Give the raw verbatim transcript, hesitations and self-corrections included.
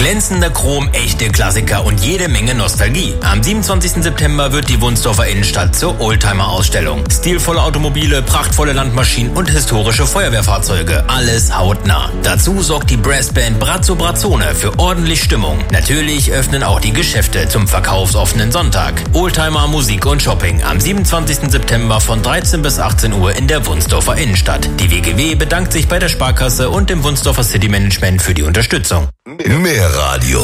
Glänzender Chrom, echte Klassiker und jede Menge Nostalgie. Am siebenundzwanzigsten September wird die Wunsdorfer Innenstadt zur Oldtimer-Ausstellung. Stilvolle Automobile, prachtvolle Landmaschinen und historische Feuerwehrfahrzeuge. Alles hautnah. Dazu sorgt die Brassband Brazzo Brazzone für ordentlich Stimmung. Natürlich öffnen auch die Geschäfte zum verkaufsoffenen Sonntag. Oldtimer, Musik und Shopping am siebenundzwanzigsten September von dreizehn bis achtzehn Uhr in der Wunsdorfer Innenstadt. Die W G W bedankt sich bei der Sparkasse und dem Wunsdorfer City Management für die Unterstützung. Mehr Radio.